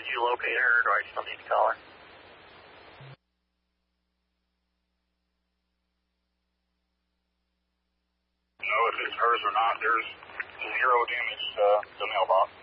did you locate her, or do I still need to call her? No, if it's hers or not, there's 0 damage to the mailbox.